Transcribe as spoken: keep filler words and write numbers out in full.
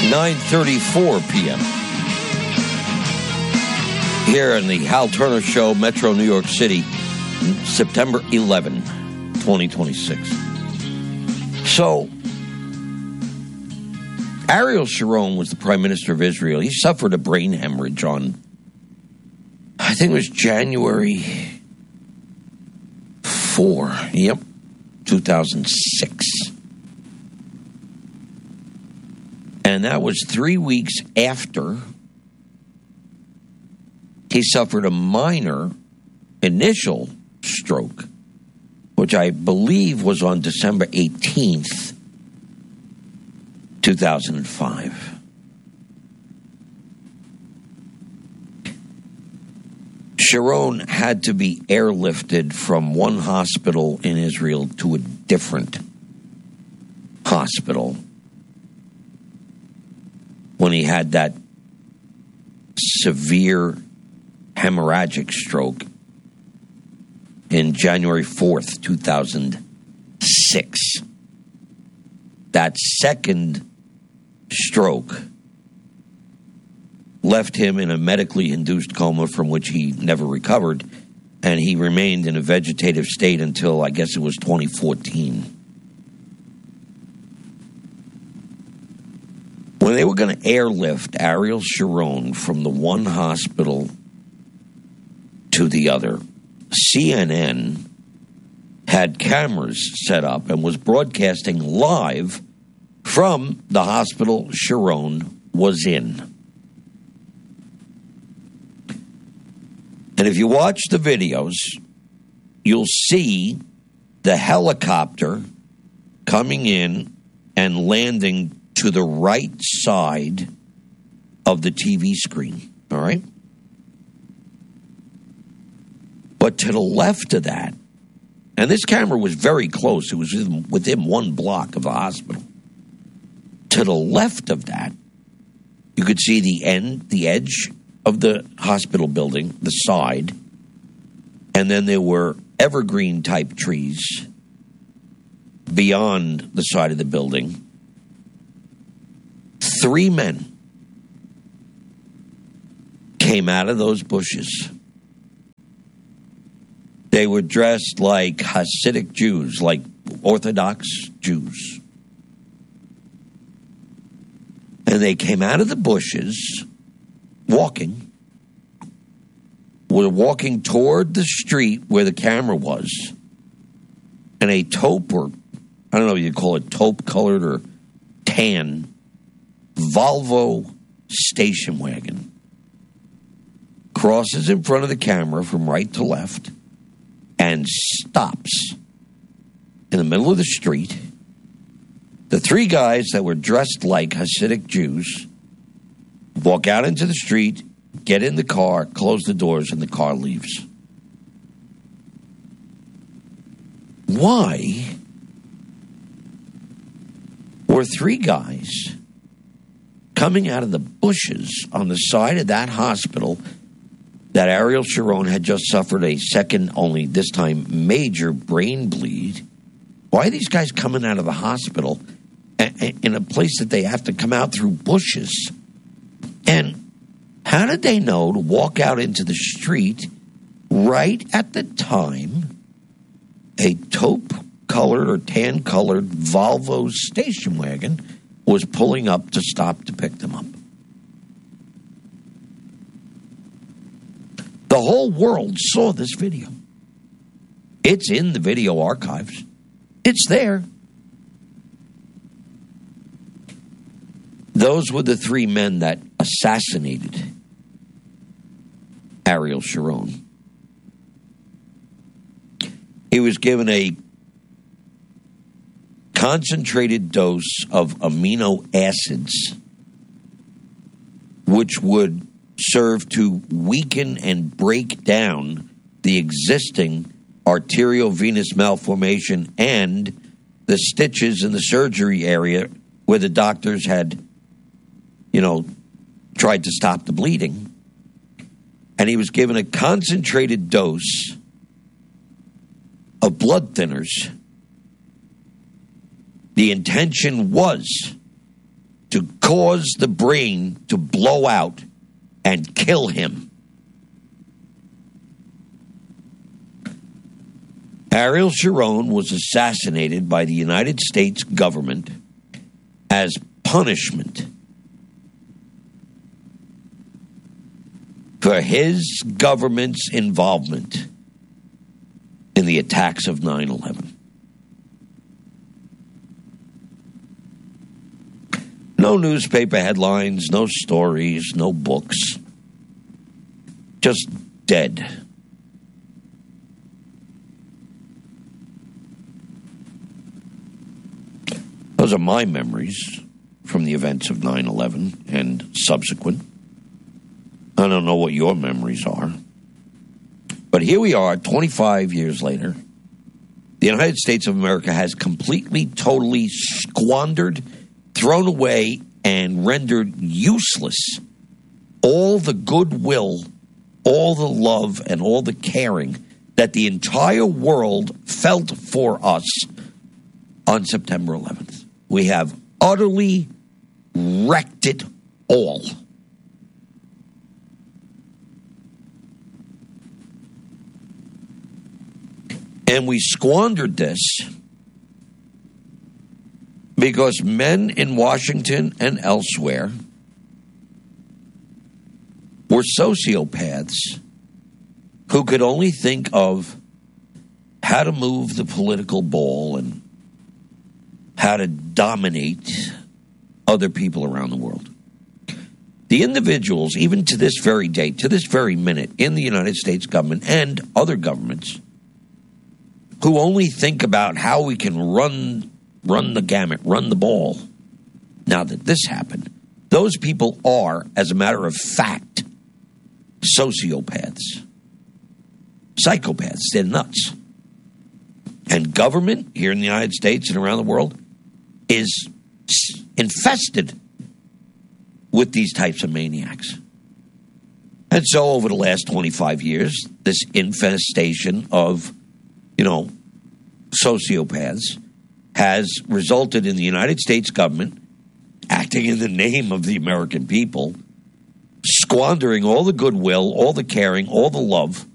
nine thirty-four p.m. here in the Hal Turner Show, Metro New York City, September eleventh, twenty twenty-six. So, Ariel Sharon was the Prime Minister of Israel. He suffered a brain hemorrhage on, I think it was January fourth, yep, two thousand six. And that was three weeks after he suffered a minor initial stroke, which I believe was on December eighteenth, two thousand five. Sharon had to be airlifted from one hospital in Israel to a different hospital when he had that severe hemorrhagic stroke in January fourth, two thousand six. That second stroke left him in a medically induced coma from which he never recovered, and he remained in a vegetative state until, I guess it was twenty fourteen. When they were going to airlift Ariel Sharon from the one hospital to the other, C N N had cameras set up and was broadcasting live from the hospital Sharon was in. And if you watch the videos, you'll see the helicopter coming in and landing to the right side of the T V screen, all right? But to the left of that, and this camera was very close, it was within one block of the hospital. To the left of that, you could see the end, the edge of the hospital building, the side, and then there were evergreen-type trees beyond the side of the building. Three men came out of those bushes. They were dressed like Hasidic Jews, like Orthodox Jews. And they came out of the bushes, walking, were walking toward the street where the camera was, and a taupe, or I don't know if you call it taupe-colored or tan, Volvo station wagon crosses in front of the camera from right to left and stops in the middle of the street. The three guys that were dressed like Hasidic Jews walk out into the street, get in the car, close the doors, and the car leaves. Why were three guys coming out of the bushes on the side of that hospital that Ariel Sharon had just suffered a second, only this time, major brain bleed? Why are these guys coming out of the hospital in a place that they have to come out through bushes? And how did they know to walk out into the street right at the time a taupe-colored or tan-colored Volvo station wagon was pulling up to stop to pick them up? The whole world saw this video. It's in the video archives. It's there. Those were the three men that assassinated Ariel Sharon. He was given a concentrated dose of amino acids, which would serve to weaken and break down the existing arteriovenous malformation and the stitches in the surgery area where the doctors had, you know, tried to stop the bleeding. And he was given a concentrated dose of blood thinners. The intention was to cause the brain to blow out and kill him. Ariel Sharon was assassinated by the United States government as punishment for his government's involvement in the attacks of nine eleven. No newspaper headlines, no stories, no books. Just dead. Those are my memories from the events of nine eleven and subsequent. I don't know what your memories are. But here we are, twenty-five years later. The United States of America has completely, totally squandered, thrown away, and rendered useless all the goodwill, all the love, and all the caring that the entire world felt for us on September eleventh. We have utterly wrecked it all. And we squandered this because men in Washington and elsewhere were sociopaths who could only think of how to move the political ball and how to dominate other people around the world. The individuals, even to this very day, to this very minute, in the United States government and other governments, who only think about how we can run run the gamut, run the ball. Now that this happened, those people are, as a matter of fact, sociopaths. Psychopaths. They're nuts. And government here in the United States and around the world is infested with these types of maniacs. And so over the last twenty-five years, this infestation of, you know, sociopaths has resulted in the United States government acting in the name of the American people, squandering all the goodwill, all the caring, all the love